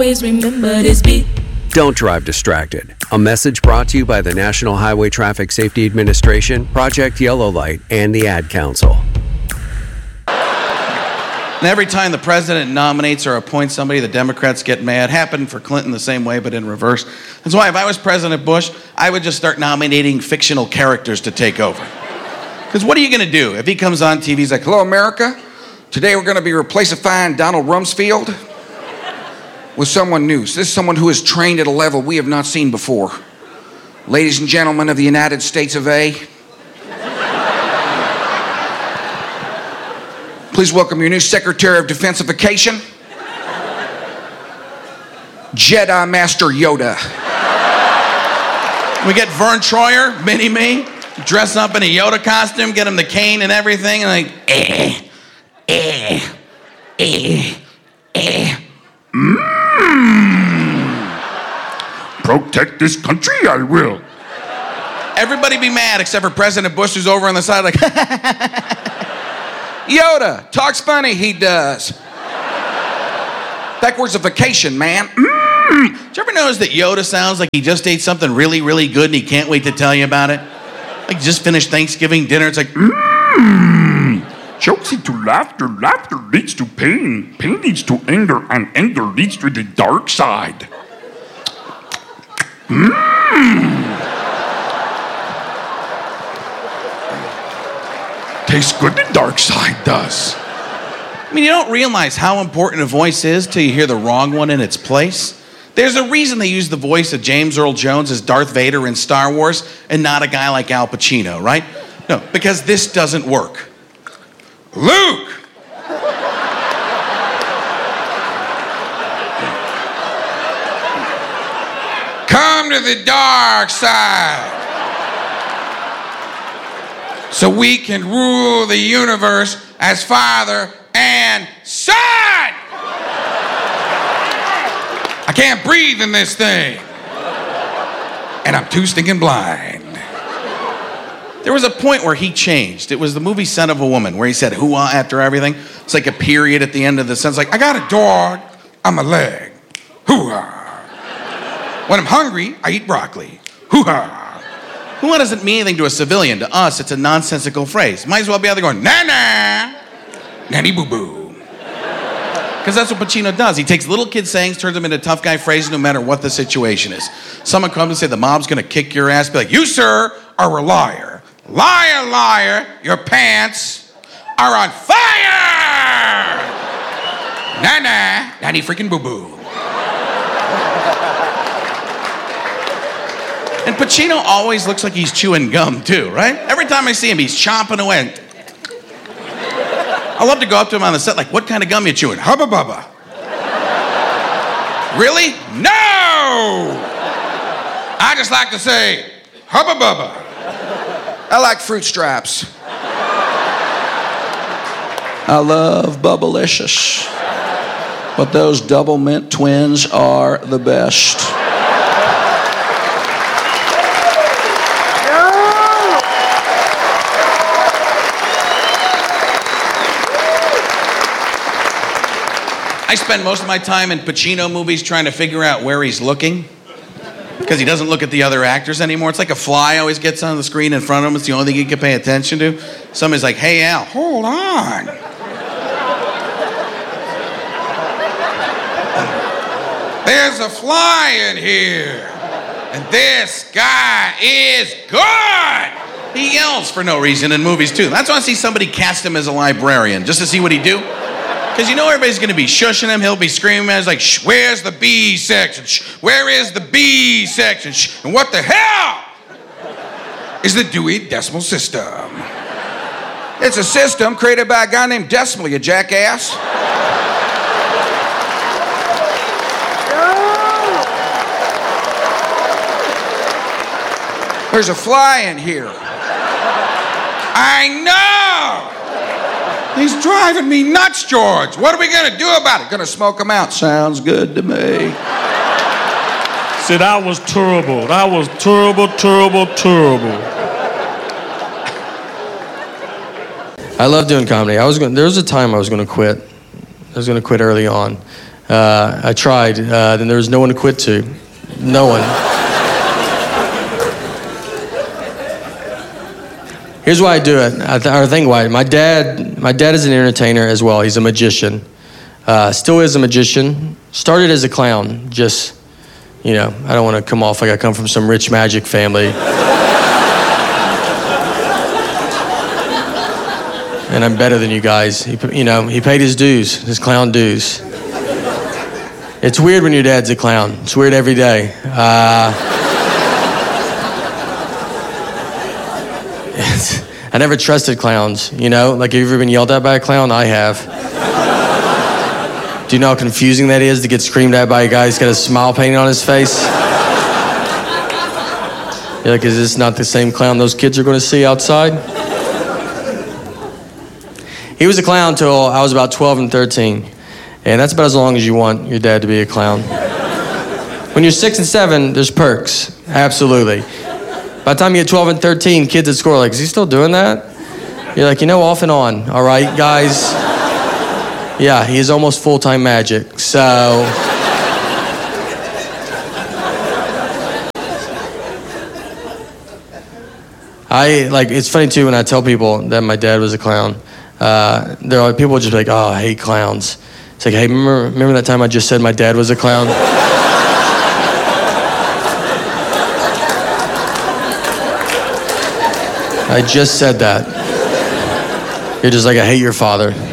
Always remember this beat. Don't drive distracted. A message brought to you by the National Highway Traffic Safety Administration, Project Yellow Light, and the Ad Council. And every time the president nominates or appoints somebody, the Democrats get mad. Happened for Clinton the same way, but in reverse. That's why if I was President Bush, I would just start nominating fictional characters to take over. Because what are you going to do? If he comes on TV, he's like, "Hello, America. Today we're going to be replacifying Donald Rumsfeld with someone new. So this is someone who is trained at a level we have not seen before. Ladies and gentlemen of the United States of A, please welcome your new Secretary of Defensification, Jedi Master Yoda." We get Vern Troyer, Mini-Me, dress up in a Yoda costume, get him the cane and everything, and like, Protect this country, I will. Everybody be mad except for President Bush, who's over on the side like, Yoda, talks funny, he does. Backwards of vacation, man. Did you ever notice that Yoda sounds like he just ate something really, really good and he can't wait to tell you about it? Like he just finished Thanksgiving dinner, it's like, Jokes lead to laughter, laughter leads to pain, pain leads to anger, and anger leads to the dark side. Tastes good, the dark side does. I mean, you don't realize how important a voice is till you hear the wrong one in its place. There's a reason they use the voice of James Earl Jones as Darth Vader in Star Wars and not a guy like Al Pacino, right? No, because this doesn't work. Luke! Come to the dark side so we can rule the universe as father and son! I can't breathe in this thing. And I'm too stinking blind. There was a point where he changed. It was the movie Son of a Woman, where he said hoo-ah after everything. It's like a period at the end of the sentence, like, I got a dog on my leg. Hoo-ah. When I'm hungry, I eat broccoli. Hoo-ah. Hoo-ah doesn't mean anything to a civilian. To us, it's a nonsensical phrase. Might as well be out there going, na-na, nanny-boo-boo. Because that's what Pacino does. He takes little kid sayings, turns them into tough guy phrases no matter what the situation is. Someone comes and say the mob's going to kick your ass, be like, you, sir, are a liar. Liar, liar, your pants are on fire! Nah, nanny freaking boo-boo. And Pacino always looks like he's chewing gum too, right? Every time I see him, he's chomping away. I love to go up to him on the set, like, what kind of gum you chewing? Hubba Bubba. Really? No! I just like to say, Hubba Bubba. I like Fruit Straps. I love Bubblicious. But those double mint twins are the best. I spend most of my time in Pacino movies trying to figure out where he's looking. Because he doesn't look at the other actors anymore. It's like a fly always gets on the screen in front of him. It's the only thing he can pay attention to. Somebody's like, hey, Al, hold on. There's a fly in here. And this guy is good. He yells for no reason in movies, too. That's why I see somebody cast him as a librarian, just to see what he'd do. Because you know everybody's going to be shushing him. He'll be screaming at us like, shh, where's the B section? Shh, where is the B section? Shh, and what the hell is the Dewey Decimal System? It's a system created by a guy named Decimal, you jackass. There's a fly in here. I know! He's driving me nuts, George. What are we gonna do about it? Gonna smoke him out. Sounds good to me. See, that was terrible. That was terrible, terrible, terrible. I love doing comedy. There was a time I was gonna quit. I was gonna quit early on. I tried. Then there was no one to quit to. No one. Here's why I do it. I think why. My dad is an entertainer as well. He's a magician. Still is a magician. Started as a clown. Just, I don't want to come off like I come from some rich magic family. And I'm better than you guys. He paid his dues, his clown dues. It's weird when your dad's a clown. It's weird every day. I never trusted clowns, Like, have you ever been yelled at by a clown? I have. Do you know how confusing that is to get screamed at by a guy who's got a smile painted on his face? You're like, is this not the same clown those kids are going to see outside? He was a clown until I was about 12 and 13. And that's about as long as you want your dad to be a clown. When you're 6 and 7, there's perks. Absolutely. By the time you get 12 and 13, kids at school are like, is he still doing that? You're like, off and on. All right, guys. Yeah, he is almost full-time magic. So... it's funny too when I tell people that my dad was a clown. There are people just be like, oh, I hate clowns. It's like, hey, remember that time I just said my dad was a clown? I just said that. You're just like, I hate your father.